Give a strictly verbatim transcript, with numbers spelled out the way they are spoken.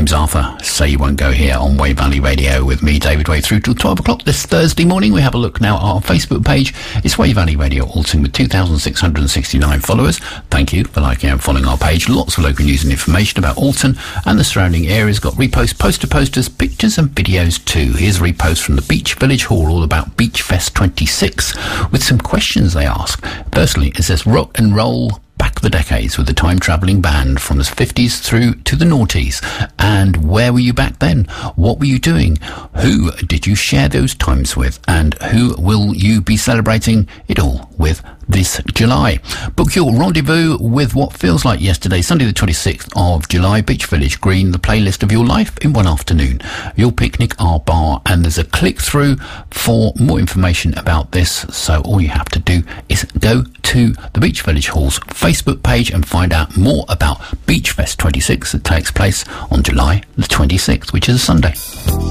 James Arthur, Say You Won't Go Here on Way Valley Radio with me, David Way, through till twelve o'clock this Thursday morning. We have a look now at our Facebook page. It's Way Valley Radio Alton with two thousand six hundred sixty-nine followers. Thank you for liking and following our page. Lots of local news and information about Alton and the surrounding areas. Got reposts, poster posters, pictures and videos too. Here's a repost from the Beach Village Hall all about Beach Fest twenty-six with some questions they ask. Firstly, it says rock and roll back the decades with the time-travelling band from the fifties through to the noughties. And where were you back then? What were you doing? Who did you share those times with? And who will you be celebrating it all with this July? Book your rendezvous with what feels like yesterday, Sunday the twenty-sixth of July, Beach Village Green, the playlist of your life in one afternoon. Your picnic, our bar, and there's a click-through for more information about this. So all you have to do is go to the Beach Village Hall's Facebook page and find out more about Beach Fest twenty-six that takes place on July the twenty-sixth, which is a Sunday.